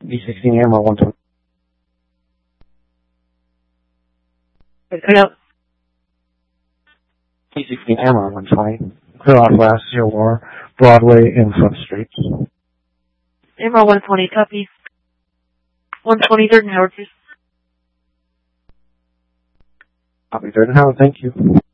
B16 Ammo 120. B16 Ammo 120. Clear off last 04, Broadway and Front Street. Ammo 120, copy. 120, 3rd and Howard, please. Copy, 3rd and Howard, thank you.